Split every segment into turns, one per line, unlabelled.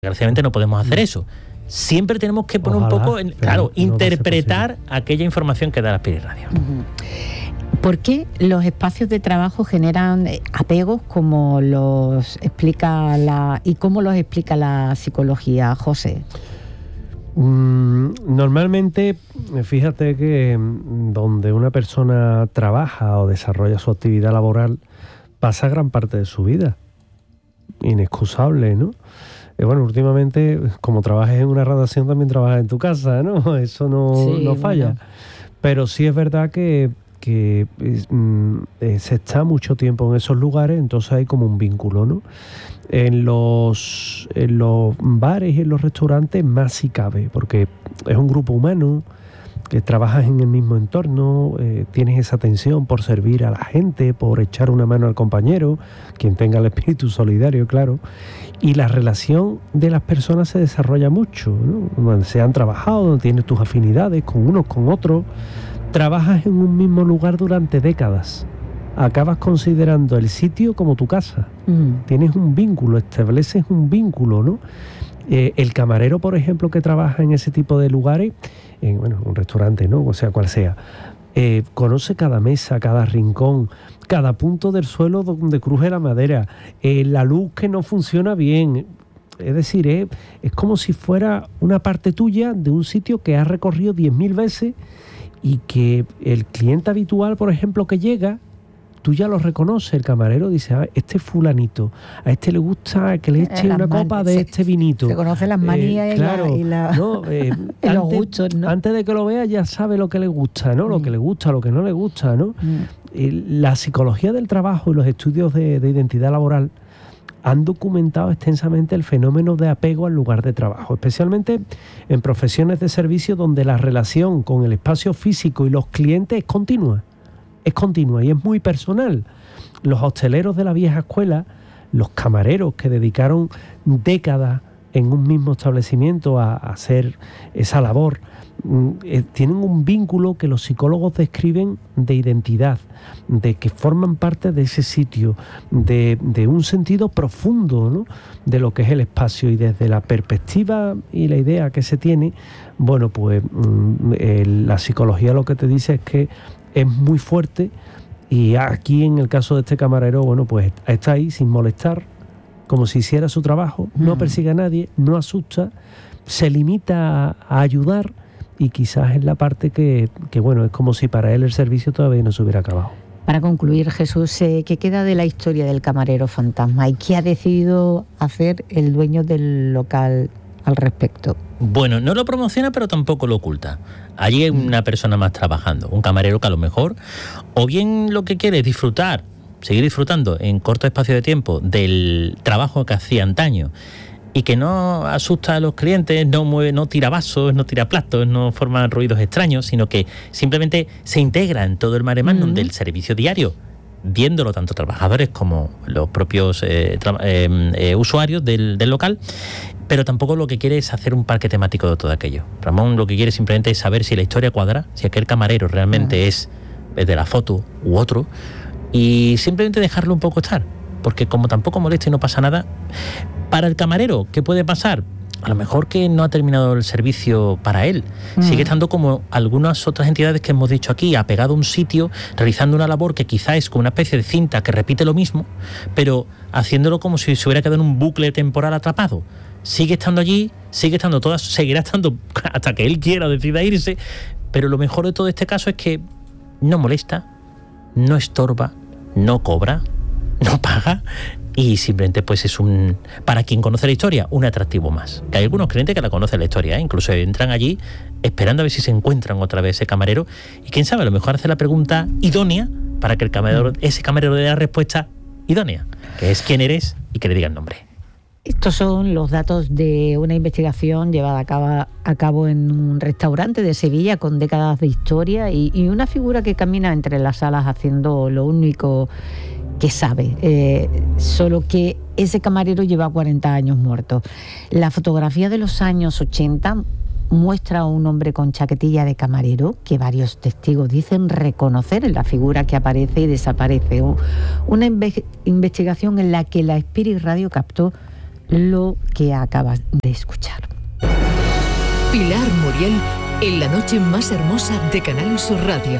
Desgraciadamente no podemos hacer eso. Siempre tenemos que poner un poco, interpretar aquella información que da la Spirit Radio.
¿Por qué los espacios de trabajo generan apegos como los explica y cómo los explica la psicología, José?
Normalmente, fíjate que donde una persona trabaja o desarrolla su actividad laboral, pasa gran parte de su vida. Inexcusable, ¿no? Bueno, últimamente, como trabajes en una redacción, también trabajas en tu casa, ¿no? Eso no falla. Bueno. Pero sí es verdad que se está mucho tiempo en esos lugares, entonces hay como un vínculo, ¿no? En los bares y en los restaurantes más si cabe, porque es un grupo humano, que trabajas en el mismo entorno, tienes esa atención por servir a la gente, por echar una mano al compañero, quien tenga el espíritu solidario, claro, y la relación de las personas se desarrolla mucho, ¿no? Donde se han trabajado, donde tienes tus afinidades con unos, con otros, trabajas en un mismo lugar durante décadas, acabas considerando el sitio como tu casa, tienes un vínculo, estableces un vínculo, ¿no? El camarero, por ejemplo, que trabaja en ese tipo de lugares, en un restaurante, ¿no? O sea, cual sea, conoce cada mesa, cada rincón, cada punto del suelo donde cruje la madera, la luz que no funciona bien. Es decir, es como si fuera una parte tuya de un sitio que has recorrido 10.000 veces y que el cliente habitual, por ejemplo, que llega, tú ya lo reconoces, el camarero dice, este fulanito, a este le gusta que le eche una copa de este vinito.
Se conoce las manías
¿no?
los gustos, ¿no?
Antes de que lo vea ya sabe lo que le gusta, ¿no? Lo que le gusta, lo que no le gusta, ¿no? La psicología del trabajo y los estudios de identidad laboral han documentado extensamente el fenómeno de apego al lugar de trabajo, especialmente en profesiones de servicio donde la relación con el espacio físico y los clientes es continua y es muy personal. Los hosteleros de la vieja escuela, los camareros que dedicaron décadas en un mismo establecimiento a hacer esa labor, tienen un vínculo que los psicólogos describen de identidad, de que forman parte de ese sitio, de un sentido profundo, ¿no? De lo que es el espacio, y desde la perspectiva y la idea que se tiene, bueno, pues la psicología lo que te dice es que es muy fuerte, y aquí en el caso de este camarero, bueno, pues está ahí sin molestar, como si hiciera su trabajo, no persigue a nadie, no asusta, se limita a ayudar, y quizás es la parte que bueno, es como si para él el servicio todavía no se hubiera acabado.
Para concluir, Jesús, ¿qué queda de la historia del camarero fantasma y qué ha decidido hacer el dueño del local al respecto?
Bueno, no lo promociona, pero tampoco lo oculta. Allí hay una persona más trabajando, un camarero que a lo mejor, o bien lo que quiere es disfrutar, seguir disfrutando en corto espacio de tiempo del trabajo que hacía antaño, y que no asusta a los clientes, no tira vasos, no tira platos, no forma ruidos extraños, sino que simplemente se integra en todo el mare magnum del servicio diario, viéndolo tanto trabajadores como los propios usuarios del local. Pero tampoco lo que quiere es hacer un parque temático de todo aquello. Ramón lo que quiere simplemente es saber si la historia cuadra, si aquel camarero realmente es de la foto u otro, y simplemente dejarlo un poco estar, porque como tampoco molesta y no pasa nada, para el camarero, ¿qué puede pasar? A lo mejor que no ha terminado el servicio para él. Sigue estando como algunas otras entidades que hemos dicho aquí, apegado a un sitio, realizando una labor que quizá es como una especie de cinta que repite lo mismo, pero haciéndolo como si se hubiera quedado en un bucle temporal atrapado. Sigue estando allí, seguirá estando hasta que él quiera o decida irse, pero lo mejor de todo este caso es que no molesta, no estorba, no cobra, no paga, y simplemente pues es para quien conoce la historia, un atractivo más. Que hay algunos clientes que la conocen la historia, incluso entran allí esperando a ver si se encuentran otra vez ese camarero, y quién sabe, a lo mejor hace la pregunta idónea para que ese camarero dé la respuesta idónea, que es quién eres y que le diga el nombre.
Estos son los datos de una investigación llevada a cabo en un restaurante de Sevilla con décadas de historia y una figura que camina entre las salas haciendo lo único que sabe, solo que ese camarero lleva 40 años muerto. La fotografía de los años 80 muestra a un hombre con chaquetilla de camarero que varios testigos dicen reconocer en la figura que aparece y desaparece. Una investigación en la que la Spirit Radio captó lo que acabas de escuchar.
Pilar Muriel en la noche más hermosa de Canal Sur Radio.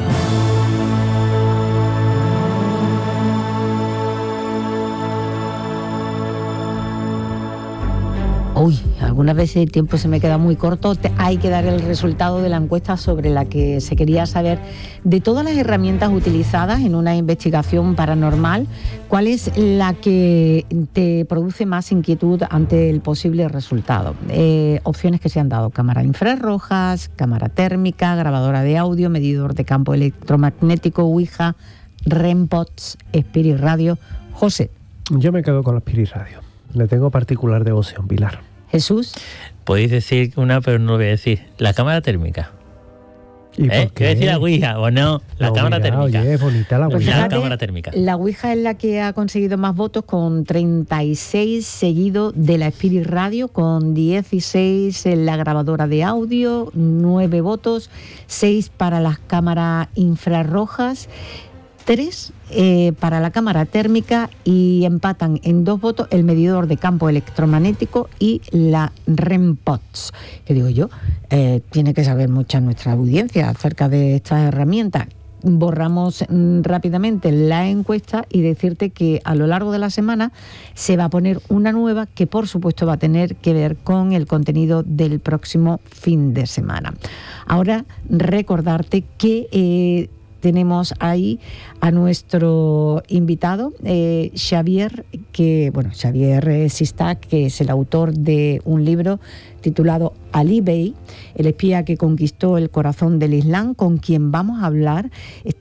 Uy, algunas veces el tiempo se me queda muy corto. Hay que dar el resultado de la encuesta sobre la que se quería saber de todas las herramientas utilizadas en una investigación paranormal, ¿cuál es la que te produce más inquietud ante el posible resultado? Opciones que se han dado: cámara infrarrojas, cámara térmica, grabadora de audio, medidor de campo electromagnético, Ouija, REM-pods, Spirit Radio. José.
Yo me quedo con la Spirit Radio. Le tengo particular devoción, Pilar.
Jesús.
Podéis decir una, pero no lo voy a decir. La cámara térmica.
¿Y por qué?
¿Qué decir la Ouija o no? La cámara térmica.
Oye, es bonita la Ouija.
Pues fíjate,
la cámara térmica.
La Ouija es la que ha conseguido más votos, con 36, seguido de la Spirit Radio con 16, en la grabadora de audio, 9 votos, 6 para las cámaras infrarrojas, 3 para la cámara térmica, y empatan en 2 votos el medidor de campo electromagnético y la REM-pods. Que digo yo, tiene que saber mucha nuestra audiencia acerca de estas herramientas. Borramos rápidamente la encuesta y decirte que a lo largo de la semana se va a poner una nueva que por supuesto va a tener que ver con el contenido del próximo fin de semana. Ahora recordarte que tenemos ahí a nuestro invitado, Xavier Sistac, que es el autor de un libro titulado Ali Bey, el espía que conquistó el corazón del Islam, con quien vamos a hablar.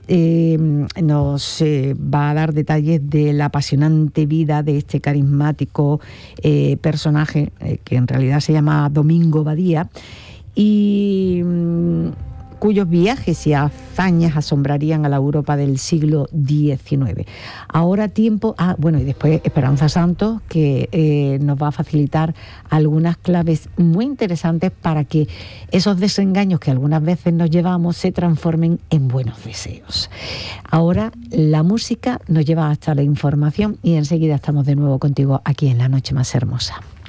Nos va a dar detalles de la apasionante vida de este carismático personaje, que en realidad se llama Domingo Badía, y cuyos viajes y hazañas asombrarían a la Europa del siglo XIX. Ahora tiempo... y después Esperanza Santos, que nos va a facilitar algunas claves muy interesantes para que esos desengaños que algunas veces nos llevamos se transformen en buenos deseos. Ahora la música nos lleva hasta la información y enseguida estamos de nuevo contigo aquí en La Noche Más Hermosa.